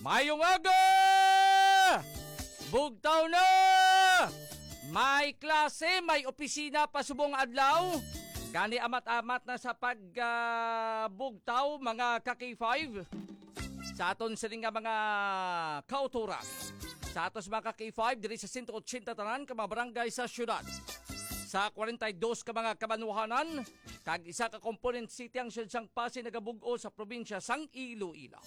Mayong aga! Bugtaw na! May klase, may opisina pa subong adlaw. Gani amat-amat na sa pagbugtaw mga kaki-5. Sa aton sining nga mga kauturan. Sa atos mga kaki-5 diri sa 180 tanan ka mga barangay sa syudad. Sa 42 ka mga kabanuhanan, kag isa ka component city ang siyang Pasig nagabugo sa probinsya sang Iloilo.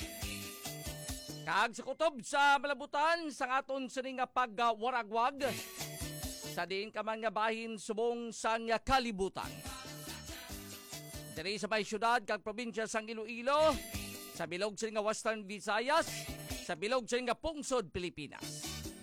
Kag sa kutob sa malabutan sa aton sining nga pagwaragwag sa diin ka man nga bahin subong sang kalibutan. Diri sa may syudad kag probinsya sang Iloilo, sa bilog sining nga Western Visayas, sa bilog sining nga pungsod Pilipinas.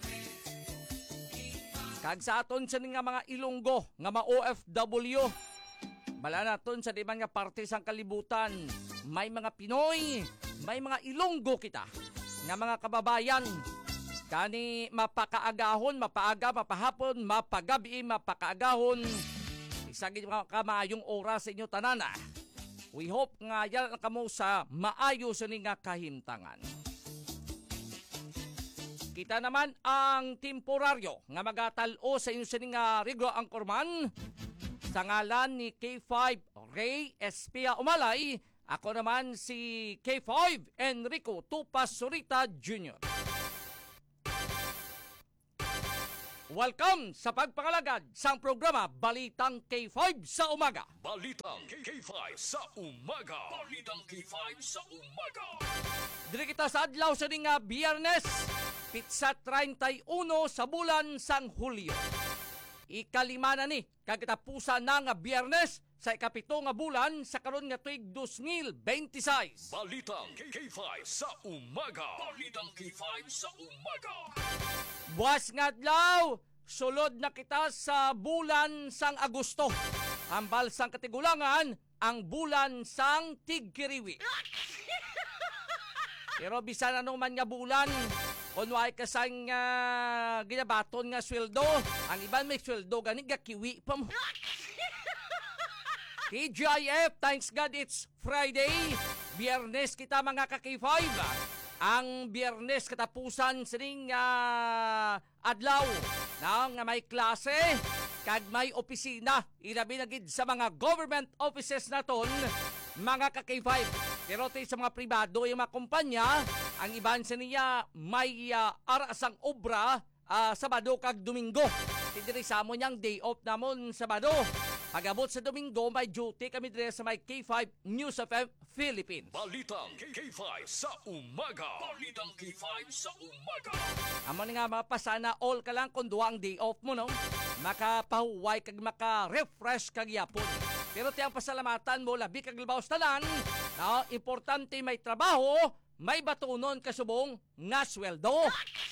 Kag sa aton sining nga mga Ilonggo nga ma-OFW, bala naton sa di man nga parte sang kalibutan, may mga Pinoy, may mga Ilonggo kita nga mga kababayan. Kani mapakaagahon, mapaaga, mapahapon, mapagabi, mapakaagahon. Isagin mga kamayong oras sa inyo tanana. We hope nga yan kamo sa maayos ni nga kahimtangan. Kita naman ang temporaryo nga magatalo sa inyo sining nga Rigo Angkorman sa ngalan ni K5 Ray Espia Umalay. Ako naman si K5 Enrico Tupas Surita Jr. Welcome sa pagpangalagad sang programa Balitang K5 sa Umaga. Balitang K5 sa Umaga. Balitang K5 sa Umaga. Diri kita sa adlaw sa nga Biyernes, pitsa 31 sa bulan sang Hulyo. Ikalima na ni kagatapusan na nga Biyernes sa ikapito nga bulan sa karon nga tuig 2026. Balitang K5 sa Umaga. Balitang K5 sa Umaga. Buwas nga adlaw, sulod na kita sa bulan sang Agosto. Hambal sang katigulangan ang bulan sang Tigkiriwi. Pero bisan ano man nga bulan, kunway ka sang ginabaton nga sweldo, ang iban may sweldo gani gakiwi pa mo. TGIF, thanks God it's Friday. Biyernes kita mga kaki-5. Ang Biyernes katapusan sining adlaw na nga may klase kag may opisina. Ilabi na gid sa mga government offices naton mga kaki-5. Pero sa mga pribado yung mga kumpanya, ang iban sa niya may arasang obra Sabado kag Domingo. Tidiri sa mo niyang day off namon Sabado. Pag-abot sa Domingo, may duty kami dire sa may K5 News FM Philippines. Balitang K5 sa Umaga. Balitang K5 sa Umaga. Amo nga mapasana all ka lang kung duwa ang day off mo, no? Makapahuway kag maka-refresh kag yapon. Pero tiyang pasalamatan mo, labi kag labaw tanan, no? Importante may trabaho, may batunon kasubong nga sweldo.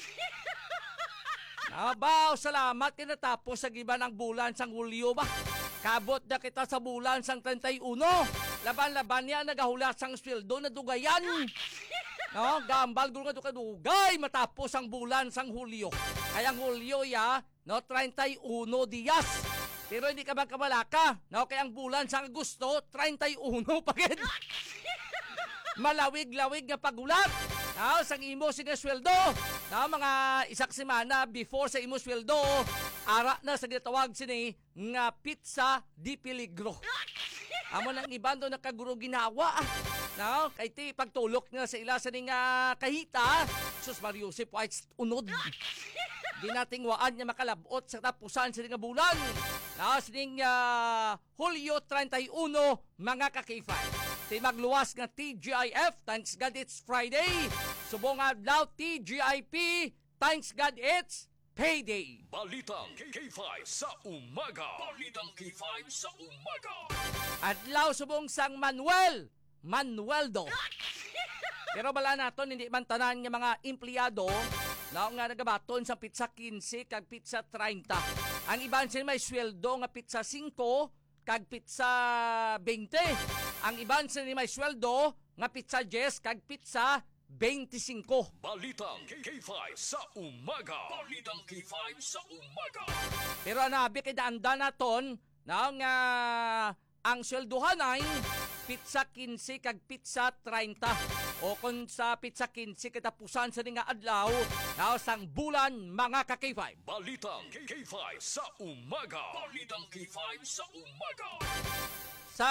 Nabaw, salamat kinatapos sa giba ng bulan sang Hulyo ba? Kabot na kita sa bulan sang 31. Laban-laban niya nagahulat sang sweldo na dugayan. No, gambal gulo nga dugay matapos ang bulan sang Hulyo. Kaya ang Hulyo no 31 días. Pero hindi ka magkamalaka, no, kaya ang bulan sang Agosto 31 pagid. Malawig-lawig nga pagulat. No, sang imo sige sweldo. No, mga isak semana before sa imo sweldo, ara na sa gitawag sini nga pizza di peligro. Amo nang iban do nakaguro ginawa. No, kay ti pagtulok nga sa ila sa ning kahita, sus Mario Joseph White unod. Di nating waan nga makalabot sa tapusan sa nga bulan. No, sining Hulyo 31 mga kaki-5. Ti magluwas nga TGIF, thanks God it's Friday. Subong adlaw TGIP, thanks God it's Payday. Balitang K5 sa Umaga. Balitang K5 sa Umaga. Adlaw subong sang Manueldo. Pero bala naton hindi man tanan nga mga empleyado na nga nagabaton sa pizza 15 kag pizza 30. Ang iban sila may sweldo nga pizza 5 kag pizza 20. Ang iban sila may sweldo nga pizza 10 kag pizza 25. Balitang K5 sa Umaga. Balitang K5 sa Umaga. Pero anabi kay daanda naton na nga ang sweldohan ay pizza 15 kag pizza 30. O kung sa pizza 15 katapusan sa nga adlaw, sang bulan mga ka-K5. Balitang K5 sa umaga. Balitang K5 sa umaga. Sa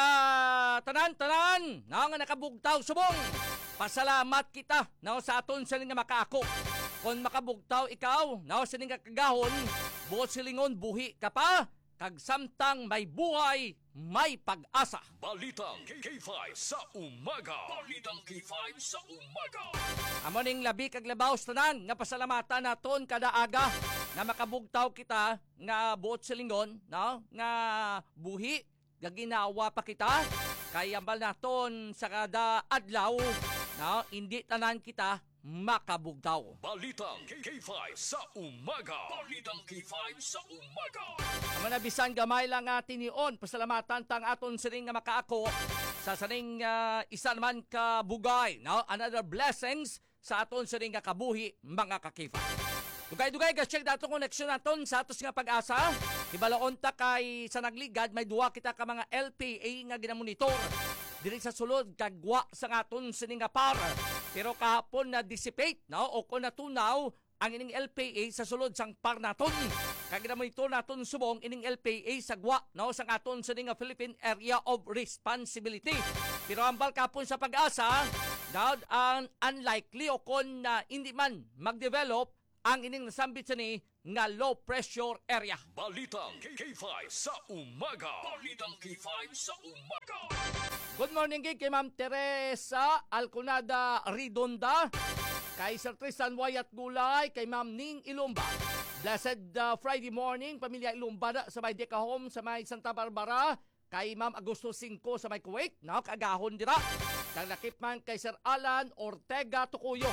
tanan-tanan nga nakabugtaw subong, pasalamat kita sa aton sa nga makaako. Kung makabugtaw ikaw sa nga kagahon, buot silingon buhi ka pa, kag samtang may buhay, may pag-asa. Balitang K5 sa umaga. Balitang K5 sa umaga. Amo ning labi kag labaw sa tanan nga pasalamatan naton kada aga nga makabugtaw kita nga buot silingon nga buhi gaginawa pa kita kay ambal naton sa kada adlaw hindi tanan kita makabugtaw. Balitang K5 sa umaga. Balitang K5 sa umaga. Manabisan gamay lang tinion pasalamatan tang aton sining nga makaako sa saning isa naman ka bugay another blessings sa aton sining nga kabuhi mga ka-K5. Dugay-dugay ka-check dato koneksyon naton sa atos nga pag-asa. Ibalaon ta kay sa nagligad may duwa kita ka mga LPA nga ginamonitor. Dili sa sulod kagwa sa aton sining nga par. Pero kahapon na dissipate o kung natunaw ang ining LPA sa sulod sang par naton. Kag ginamonitor naton subong ining LPA sa gwa sa aton sining nga Philippine Area of Responsibility. Pero ambal kapon sa pag-asa, daw ang unlikely o kung hindi man mag-develop ang ining nasambit sa ni nga low pressure area. Balitang K5 sa umaga. Balitang K5 sa umaga. Good morning kay Ma'am Teresa Alconada Ridonda, kay Sir Tristan Wayat Gulay, kay Ma'am Ning Ilumba. Blessed Friday morning, pamilya Ilumba sa may Deca Home sa may Santa Barbara, kay Ma'am Agosto 5 sa may Kuwait, kagahon dira. Kag nakip man kay Sir Alan Ortega Tukuyo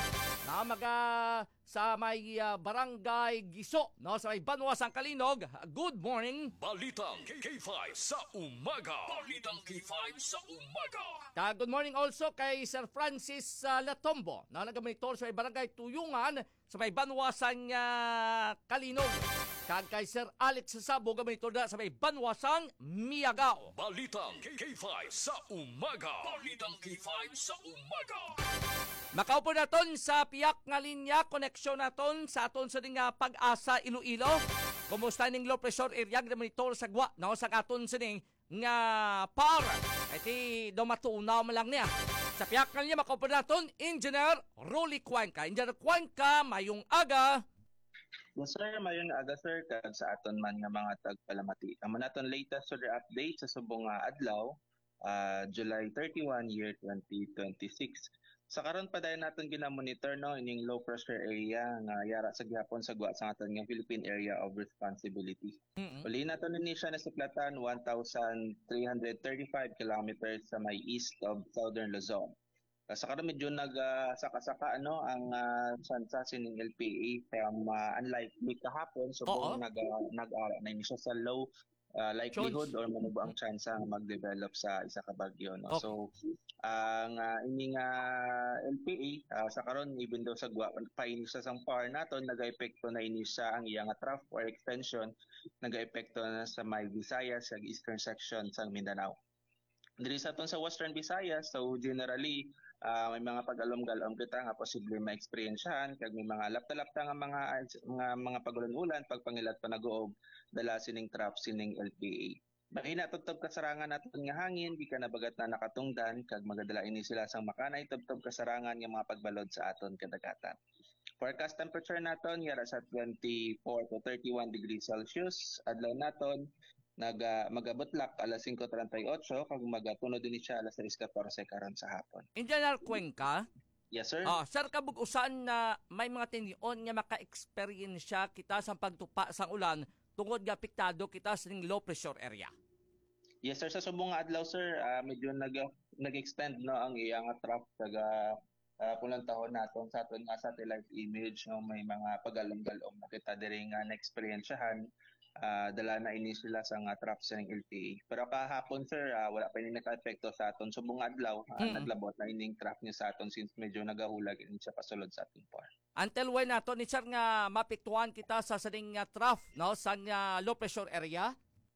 sa may barangay Giso sa may Banwas ang Kalinog. Good morning. Balitang K5 sa umaga. Balitang K5 sa umaga. Good morning also kay Sir Francis Latombo nagamonitor sa may barangay Tuyungan sa may Banwasang Kalinog. Kag kay Sir Alex Sabo gamonitor sa may Banwasang Miagao. Balitang K5 sa umaga. Balitang K5 sa umaga. Makaupo naton sa piyak nga linya, koneksyon naton sa aton sa nga pag-asa Iloilo. Kumusta ning low pressure area nga monitor sa gwa sa aton sa nga par. Iti do matunaw man lang niya. Sa piyak nga linya makaupo naton Engineer Rolly Cuenca. Engineer Cuenca, mayong aga. Yes sir, mayong aga sir kag sa aton man nga mga tagpalamati. Amo naton latest weather update sa subong adlaw, July 31 year 2026. Sa karon pa dayon naton ginamonitor ining low pressure area nga yara sa gihapon sa gwa sa aton nga Philippine Area of Responsibility. Uli naton ni siya nasuplatan 1,335 kilometers sa may east of Southern Luzon. Sa karon medyo saka-saka ang sansa sining LPA from unlikely kahapon subong nag-ara na siya sa low likelihood or manubo ang chance nga mag-develop sa isa ka bagyo So ang ining LPA sa karon even though sa pain sa sang par naton nagaepekto na ini siya ang iyang trough or extension nagaepekto na sa may Visayas sa eastern section sa Mindanao. Diri sa aton sa Western Visayas, so generally may mga pag-alom-galom kita nga posible ma-experiencehan kag may mga lapta-lapta nga mga pagulon-ulan pagpangilat pa nag-uob dala sining trough sining LPA. Mahina tubtob kasarangan naton nga hangin di ka nabagat na nakatungdan kag magadala ini sila sang makanay tubtob kasarangan nga mga pagbalod sa aton kadagatan. Forecast temperature naton yara sa 24 to 31 degrees Celsius. Adlaw naton magabutlak alas 5:38 kag magatuno din siya alas 3:14 karon sa hapon. Engineer Cuenca. Yes sir. Sir kabug-usan na may mga tinion nga maka-experience kita sa pagtupa sang ulan tungod nga apektado kita sa low pressure area. Yes sir, sa subong nga adlaw sir, medyo nag-extend ang iyang trough taga punantahon naton sa aton nga satellite image may mga pagalom-galom na kita diri nga na-experiencehan dala na ini sila sa nga trough sa LPA. Pero kahapon sir, wala pa ini naka-epekto sa aton subong adlaw, naglabot na ining trough niya sa aton since medyo nagahulag ini siya pasulod sa aton par. Until when nato ni sir nga mapiktuan kita sa saning trough sa low pressure area?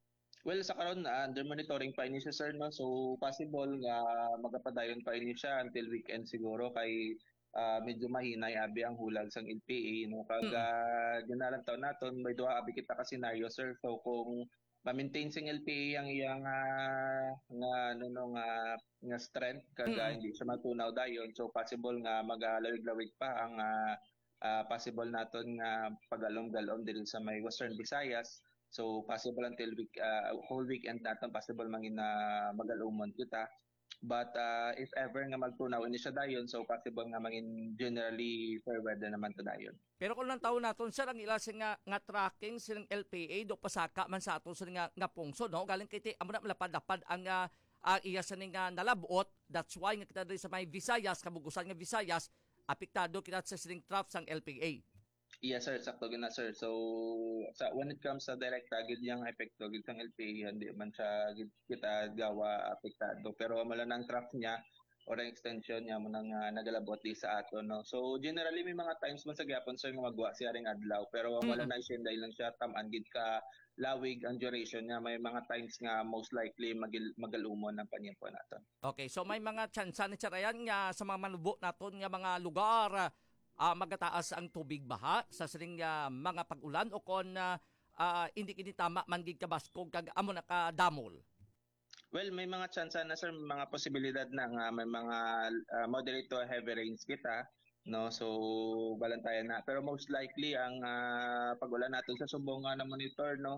Well, sa karon under monitoring pa ini siya sir no. So possible nga magapadayon pa ini siya until weekend siguro kay medyo mahinay abi ang hulag sang LPA no. Kag Mm. ginalang taon naton may duha abi kita ka senaryo sir. So kung ma-maintain sing LPA ang iyang nga ano no nga strength kag Mm. hindi siya matunaw dayon so possible nga magalawig-lawig pa ang possible naton nga pagalom-galom diri sa may Western Visayas. So possible until whole weekend natin possible mangin na magalumon kita. But if ever nga magtunaw ini siya dayon so possible nga mangin generally fair weather naman to dayon. Pero kung lang taon naton sir ang ila nga tracking silang LPA do pasaka man sa aton sa nga pungso no galing kay amo na malapad-lapad ang iya sa nga nalabot. That's why nga kita diri sa may Visayas kabugusan nga Visayas apektado kita sa siling trough sang LPA. Yes sir, sakto gina sir. So when it comes sa direct gid yang epekto gid sang LPA hindi man siya kita gawa apektado pero wala nang trap niya or ang extension niya mo nang nagalabot di sa ato no. So generally may mga times man sa gyapon sir nga magwa siya ring adlaw pero wala na siya dahil lang siya tam-an gid ka lawig ang duration niya may mga times nga most likely magalumon ang panyempo naton. Okay, so may mga tsansa ni Charayan nga sa mga manubo naton nga mga lugar magataas ang tubig baha sa siling mga pag-ulan o kon hindi kini tama man gid kabaskog kag amo na kadamol. Well, may mga chance na sir, may mga posibilidad na nga may mga moderate to heavy rains kita, no? So balantayan na. Pero most likely ang pag-ulan natin sa Sumbong na monitor no,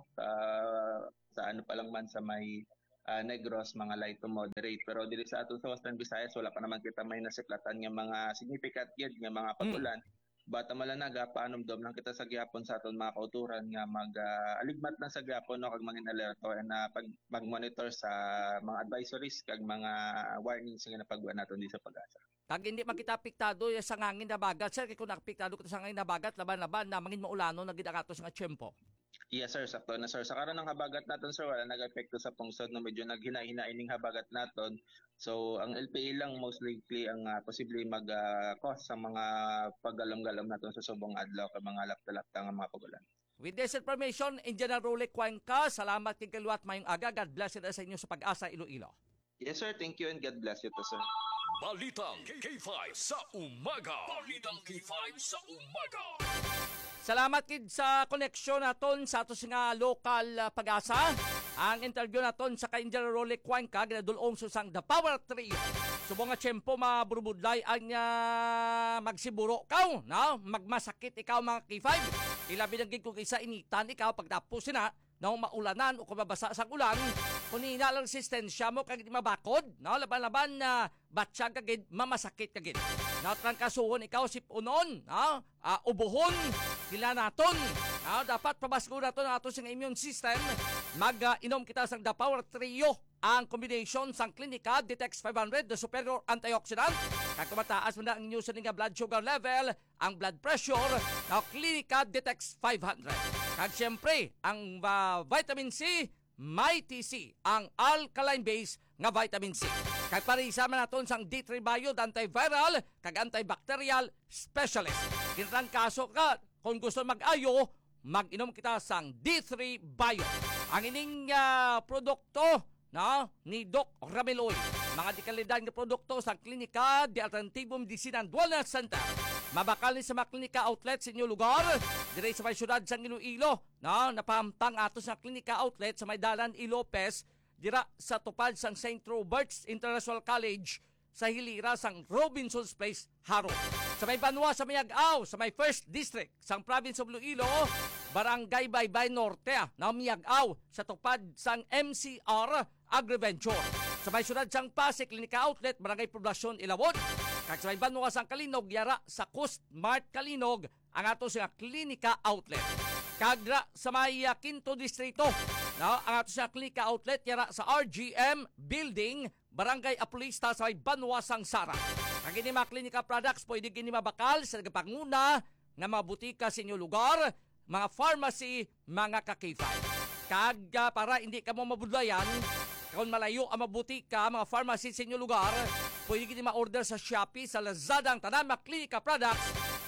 sa ano pa lang man sa may Negros, mga light to moderate. Pero dili sa aton sa Western Visayas wala pa naman kita may nasiklatan nga mga significant yun nga mga pag-ulan. Bata malanaga paanomdom lang kita sa gyapon sa aton mga kauturan nga mag-aligmat na sa gyapon no kag mga alerto and pag-monitor sa mga advisories kag mga warnings nga napagwa naton di sa pag-asa. Kag hindi man kita apektado sa ngangin na bagat sir kay kun apektado kita sa ngangin na bagat laban-laban na mangin maulano na gid ato nga tiyempo. Yes sir, sakto na sir. Sa karon ng habagat naton sir, wala nag-epekto sa pungsod no medyo naghina-hina ining habagat naton. So ang LPA lang most likely ang posible mag-cause sa mga paggalam-galam naton sa subong adlaw kay mga lapta-lapta nga mga pagulan. With this information, Engineer Rolly Cuenca, salamat kay kaluwat mayong aga. God bless you sa inyo sa Pag-asa Iloilo. Yes sir, thank you and God bless you to sir. Balitang K5 sa umaga. Balitang K5 sa umaga. Salamat kid sa koneksyon naton sa ato nga local Pag-asa. Ang interview naton sa ka-Engineer Rolly Cuenca ginadulong susang The Power Tree. Subong nga tiyempo maburubudlay ang magsiburo kaw, no? Magmasakit ikaw mga K5. Ilabi ng gid kung isa initan ikaw pagtapos na no maulanan o kumabasa sa ulan kung hina lang resistensya mo kag di mabakod no laban-laban na batsyag kagid mamasakit kagid no trangkasuhon ikaw sipunon no ubuhon sila naton no dapat pabasgo naton ang ato sa immune system mag-inom kita sang The Power Trio ang combination sang Clinica Detex 500 the superior antioxidant kag kumataas mo na ang inyo sa blood sugar level ang blood pressure na Clinica Detex 500 kag siyempre ang vitamin C may TC ang alkaline base nga vitamin C kag parisa man naton sang D3 Bio antiviral kag antibacterial specialist kinang kaso ka kung gusto mag-ayo mag-inom kita sang D3 Bio ang ining produkto no ni Doc Rameloy mga dekalidad nga produkto sa Klinika de Alternativo Medicina and Wellness Center mabakal ni sa mga klinika outlet sa inyong lugar dire sa may syudad sa Iloilo no napahamtang ato sa klinika outlet sa may dalan Ilopez dira sa tupad sang St. Robert's International College sa hilira sang Robinson's Place Haro sa may Banwa sa Miag-aw sa may 1st District sang Province of Iloilo Barangay Baybay Norte na Miag-aw sa tupad sang MCR Agriventure sa may syudad sang Pasig Klinika Outlet Barangay Poblasyon Ilawod kag sa may Banwa sang Kalinog yara sa Coast Mart Kalinog ang ato sa Klinika Outlet kag sa may Quinto Distrito no ang ato sa Klinika Outlet yara sa RGM Building Barangay Apolista sa may Banwa sang Sara kag ini mga klinika products pwede kini mabakal sa nagapanguna nga mga butika sa inyong lugar mga pharmacy mga kakifay kag para hindi ka mo mabudlayan kung malayo ang mabutika mga pharmacy sa inyong lugar pwede kini ma-order sa Shopee sa Lazada ang tanan mga klinika products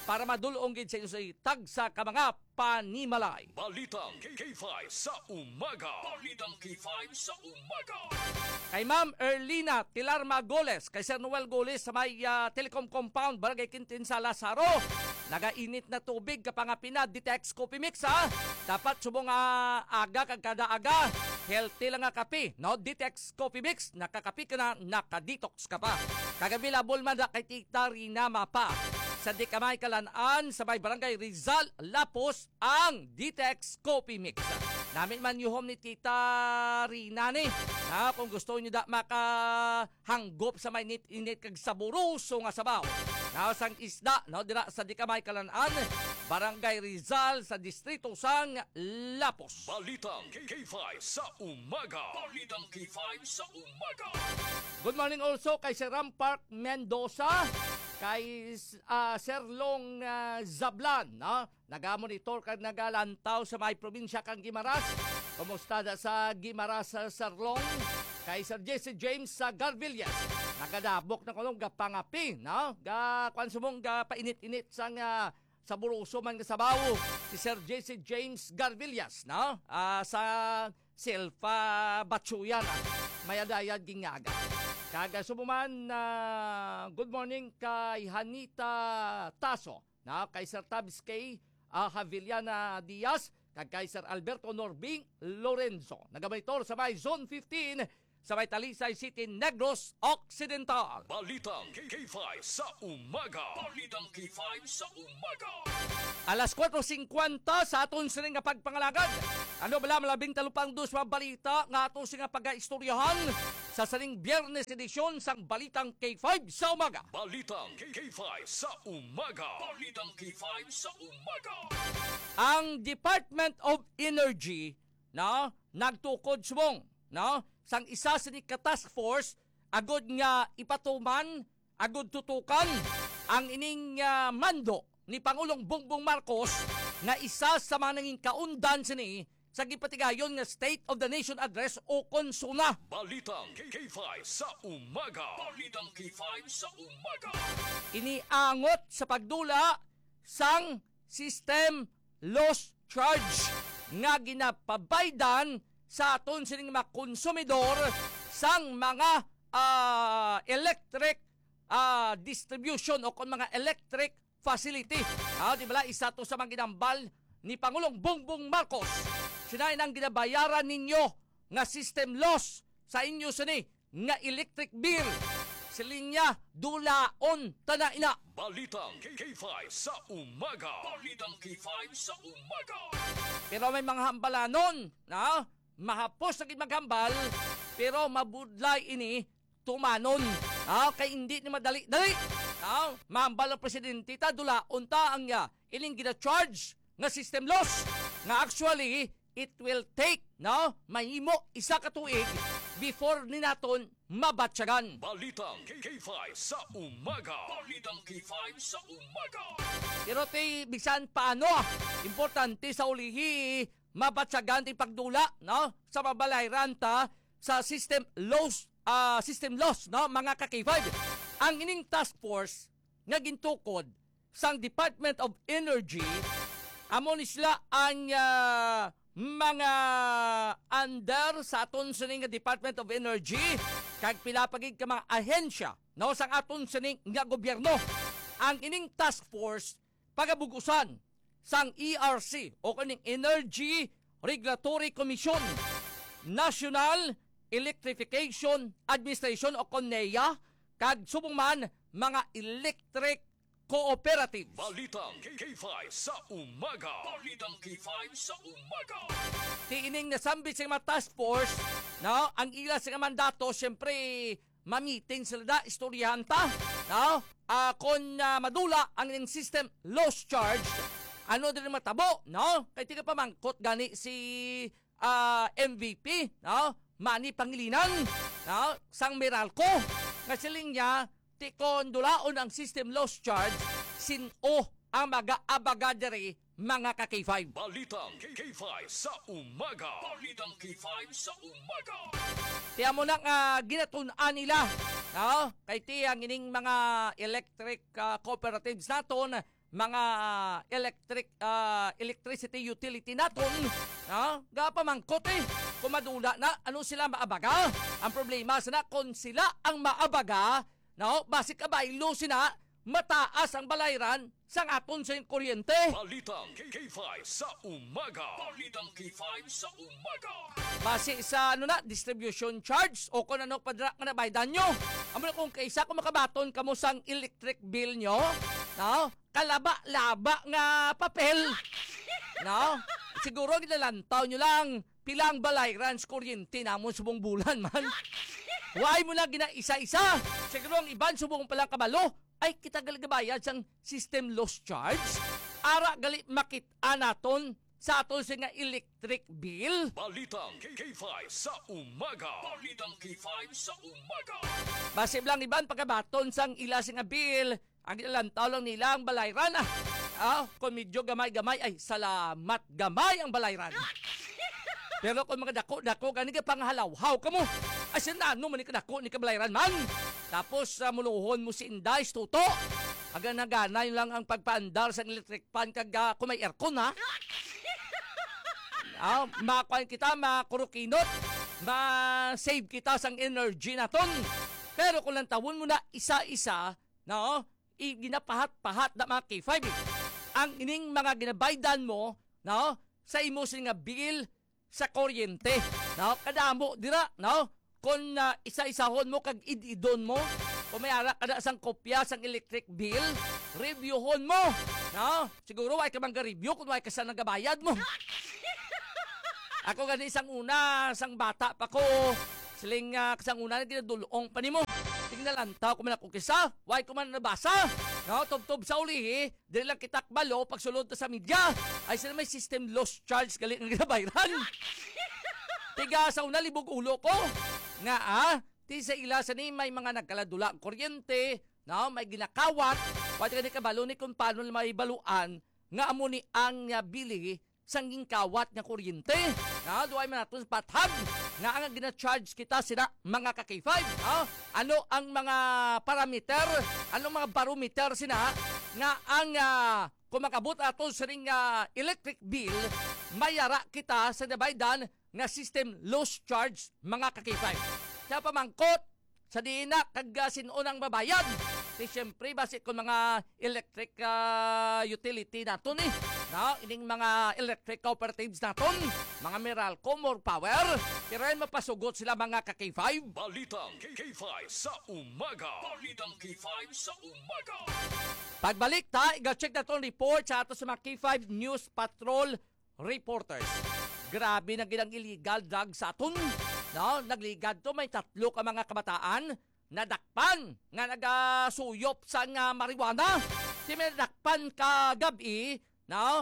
para madulong gid sa inyo sa tagsa ka mga panimalay. Balitang K5 sa umaga. Balitang K5 sa umaga. Kay Ma'am Erlina Tilarma Goles, kay Sir Noel Goles sa may Telecom Compound, Barangay Quintin sa Lazaro. Nagainit na tubig kapangapina, Ditex Coffee Mix ha. Dapat subong aga kag kada aga. Healthy lang nga kape, no? Ditex Coffee Mix, nakakapi ka na, nakadetox ka pa. Kagabi labol man na kay Tita Rina Mapa. Sa Dikamay Kalanaan, sa may Barangay Rizal, Lapos, ang Ditex Coffee Mix. Namin man yung home ni Tita Rina ni. Kung gusto nyo da makahanggop sa may init kag saburuso nga sabaw. Sang isda, no, dira sa Dikamay Kalanaan, Barangay Rizal sa distrito sang Lapos. Balitang K5 sa umaga. Balitang K5 sa umaga. Good morning also kay Sir Rampark Mendoza, kay Sir Long Zablan, no? Nagamonitor kag nagalantaw sa may probinsya kang Guimaras. Kumusta da sa Guimaras, Sir Long? Kay Sir Jesse James sa Garvillas. Nagadabok na kulong gapangapi, no? Kwan sumong painit-init sang sa buruso man nga sabaw. Si Sir Jesse James Garvillas, no? Sa Silfa Batsuyan, mayadayad gingaga. Kaga sumuman, good morning kay Hanita Taso, na kay Sir Tabs K. Haviliana Diaz, kay Sir Alberto Norbing Lorenzo. Nagamonitor sa may Zone 15 sa may Talisay City, Negros Occidental. Balitang K5 sa umaga. Balitang K5 sa umaga. Alas 4:50 sa aton sining nga pagpangalagad. Ano bala malabing talupang dos mga balita nga aton nga pag-istoryahan sa saling Biyernes edisyon sang Balitang K5 sa umaga. Balitang K5 sa umaga. Balitang K5 sa umaga. Ang Department of Energy na nagtukod subong, no, sang isa sining ka task force agud nga ipatuman, agud tutukan ang ining mando ni Pangulong Bongbong Marcos na isa sa mga nanging kaundan sini sa gipatigayon nga State of the Nation Address o konsuna. Balitang K5 sa umaga. Balitang K5 sa umaga. Iniangot sa pagdula sang system loss charge nga ginapabaydan sa aton sining mga konsumidor sang mga electric distribution o kon mga electric facility. Di ba isa to sa mga ginambal ni Pangulong Bongbong Marcos. Sinain ang ginabayaran ninyo nga system loss sa inyo sini nga electric bill. Silinya dulaon tanaina. Balitang K5 sa umaga. Balitang K5 sa umaga. Pero may mga hambalanon na mahapos na maghambal pero mabudlay ini tumanon. Kay hindi ni madali-dali. Mahambal ang presidente ta dulaon ta ang iling gina-charge nga system loss. Nga actually it will take mahimo isa ka tuig before ni naton mabatyagan. Balitang K5 sa umaga. Balitang K5 sa umaga. Pero bisan paano, importante sa ulihi mabatyagan ti pagdula sa mabalayran ta sa system loss mga ka-K5. Ang ining task force nga gintukod sang Department of Energy amo ni sila ang mga under sa aton sining Department of Energy kag pilapagig ka mga ahensya sang aton sining nga gobyerno. Ang ining task force pagabugusan sang ERC o kaning Energy Regulatory Commission, National Electrification Administration o CONEA, kag subong man mga electric cooperatives. Balitang K5 sa umaga. Balitang K5 sa umaga. Tiining nasambit sa mga task force, ang ila sa mandato, siyempre, ma-meeting sila da, istoryahan ta, kung madula ang ining system loss charge, ano din matabo, kay tika pamangkot gani si MVP, Manny Pangilinan, sang Meralco, nga siling niya, tikon dulaon ang system loss charge, sino ang mag-aabaga diri mga ka-K5. Balitang K5 sa umaga. Balitang K5 sa umaga. Tiyan mo nang ginatunan nila, kay tiyang ining mga electric cooperatives naton, mga electricity utility naton, gapamangkot kung madula na ano sila maabaga. Ang problema sana kung sila ang maabaga, basik kabaylo sina mataas ang balayran sa aton sa kuryente. Balitang K5 sa umaga. Balitang K5 sa umaga. Base sa distribution charge o kung ano padra nga nabaydan nyo. Amo kung kaysa kung makabaton kamo sang electric bill nyo, kalaba-laba nga papel. Siguro gilalantaw nyo lang pilang balayran sa kuryente namon subong bulan man. Why mo na gina-isa-isa? Siguro ang iban subong palang kabalo ay kita galagabayad sang system loss charge. Ara gali makita naton sa aton nga electric bill. Balitang K5 sa umaga. Balitang K5 sa umaga. Basib lang iban pagkabaton sang ila nga bill, ang ilantaw lang nila ang balayran. Kung medyo gamay-gamay, ay salamat gamay ang balayran. Pero kung mga dako-dako, gani ka panghalaw-haw ka mo. Ay sinano man ni kadako ni kabalayran man. Tapos muluhon mo si Inday, tuto. Agana-ganay lang ang pagpaandar sa electric pan kag kung may aircon ha. Makuha kita, makurukinot, ma-save kita sang energy naton. Pero kung lang tawon mo na isa-isa, ginapahat-pahat na mga K5. Ang ining mga ginabaydan mo, sa imo nga bill sa kuryente. Kadamo dira, kung isa-isahon mo kag ididon mo, kung may ara kada sang kopya sang electric bill, reviewhon mo. Siguro ay ka bang review kung ay ka sa nagabayad mo. Ako gani sang bata pa ko, siling kasang una na dinadulong pa ni mo. Tingnan lang tao kung man ako kisa, why ko man nabasa. Tub-tub sa ulihi, dili lang kitak balo, pagsulod ta sa media, ay sila may system loss charge galit ng ginabayran. Tiga sa una libog ulo ko, ti sa ila sa ni may mga nagkaladula ang kuryente, may ginakawat, why ka ni kabalo ni kung paano may baluan, nga amo ni ang bili, sanging kawat nga kuryente. Duay man natin pathab nga ang gina-charge kita sila mga ka-K5. Ano ang mga parameter, ano mga barometer sina nga ang kung makabot ato sa ring electric bill, mayara kita sa nabaydan nga system loss charge mga ka-K5. Kaya pamangkot sa diina kag sinunang babayad. Siyempre, basit kung mga electric utility naton ining mga electric cooperatives naton, mga Meralco, More Power, pero yan mapasugot sila mga ka-K5. Balitang K5 sa umaga. Balitang K5 sa umaga. Pagbalik i-check na itong report sa ato sa mga K5 News Patrol reporters. Grabe na ginang illegal drug sa aton. Nagligad to, may 3 ka mga kabataan nadakpan nga nagasuyop sa marijuana. Di may nadakpan ka gabi, nga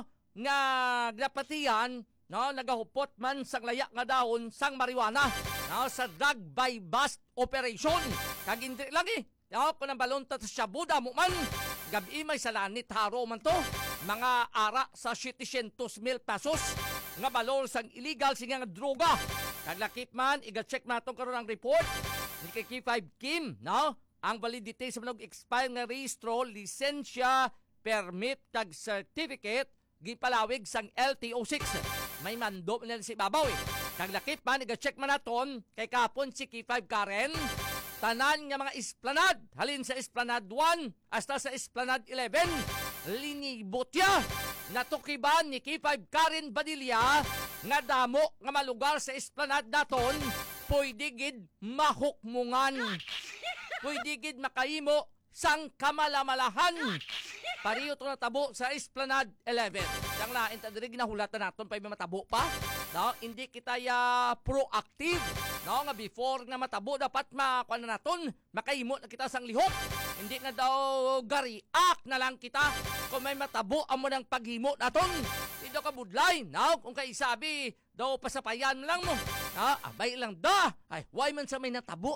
napatiyan, nagahupot man sang layak nga dahon sang marijuana, sa drug by bust operation. Kagindri lang kung ang balon ta sa buda mo man, gabi may salanit haro man to, mga ara sa 700,000 pesos, nga balol sang illegal singa nga droga. Kaglakip man, iga-check natin karon ang report, ni K5 Kim, ang validity sa manog expire nga rehistro, lisensya, permit, tag certificate, gipalawig sang LTO6. May mando na si Babaw Kaglakip man, iga-check man naton, kay kapon si K5 Karen, tanan nga mga esplanad, halin sa esplanad 1, hasta sa esplanad 11, linibotya, natukiban ni K5 Karen Badilla, nga damo nga malugar sa esplanad daton, pwede gid mahukmungan. Pwede gid makahimo sang kamalamalahan. Pariyo to natabo sa esplanad 11. Yang lain ta diri ginahulatan naton pay matabo pa. Hindi kita proactive. Nga before nga matabo dapat makuha na naton, makahimo na kita sang lihok. Hindi nga daw gariak na lang kita kung may matabo amo ng paghimo naton. Hindi ka budlay. Kung kay sabi daw pasapayan lang mo. Abay lang da. Ay, why man sa may natabo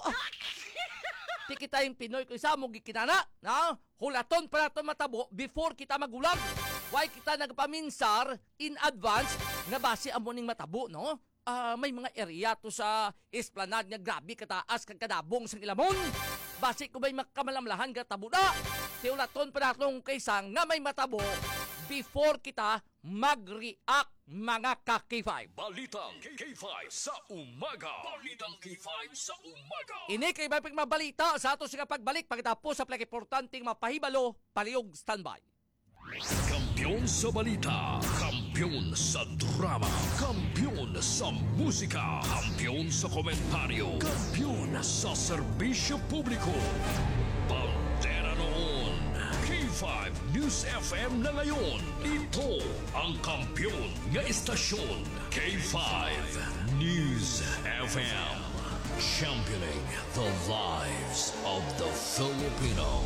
Di kita yung Pinoy ko isa mo gikinana. Hulaton pa natin matabo before kita magulag. Why kita nagpaminsar in advance na base amuning matabo, no? May mga area to sa esplanade nga grabe kataas kag kadabong sang ilamon. Base ko ba'y makamalamlahan ka tabo na. tiulaton pa natong kaysa nga may matabo before kita mag-react mga ka-K5. Balitang K5 sa umaga. Balitang K5 sa umaga. Ini kay Bapig mabalita sa ato siya pagbalik pagkatapos sa importanteng mapahibalo, palihog standby. Kampiyon sa balita, kampiyon sa drama, kampiyon sa musika, kampiyon sa komentaryo, kampiyon sa serbisyo publiko. Bandera noon, K5 News FM na ngayon. Ito ang kampiyon nga istasyon, K5 News FM. Championing the lives of the Filipino.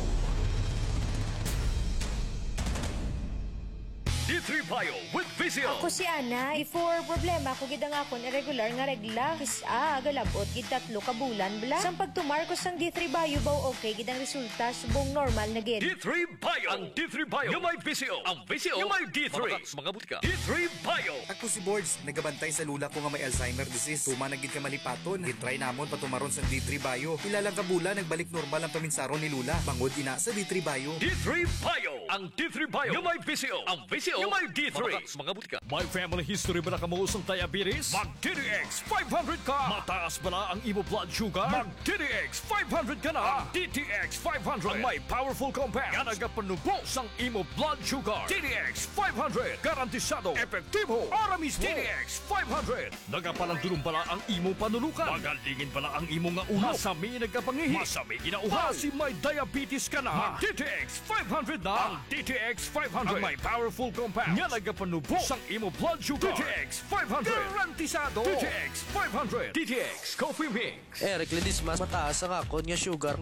D3 Bio with Vizio. Ako si Ana. Before problema ko gid ang akon irregular nga regla. Kisa galabot gid 3 ka bulan bla. Sang pagtumarkos sang D3 Bio baw okay gid ang resulta subong normal na gid. D3 Bio. Ang D3 Bio yung may Vizio. Ang Vizio yung may D3. Mga butika. D3 Bio. Ako si Boards, nagabantay sa lula ko nga may Alzheimer disease. Tuma na gid ka malipaton. Gitry namon patumaron sa D3 Bio. Ilalang kabula nagbalik normal ang paminsaron ni lula. Bangod ina sa D3 Bio. D3 Bio. Ang D3 Bio yung may Vizio. Ang Vizio yung may D3. Mga butika. May family history ba na kamuusang diabetes? Mag DTX 500 ka. Mataas ba na ang imo blood sugar? Mag DTX 500 ka na. DTX 500 ang may powerful compounds nga nagapanubos ang imo blood sugar. DTX 500 garantisado, epektibo, aramis mo. DTX 500 nagapalandulong pala ang imo panulukan. Magalingin pala ang imo nga ulo. Masami nagkapangihi. Masami ginauhaw. Kasi may diabetes ka na. Mag DTX 500 na. Ang DTX 500 ang may powerful compounds nga nagapanubos ang imo blood sugar. DTX 500 garantisado. DTX 500 DTX Coffee Mix. Eric Ledesma, mataas ang akon nga sugar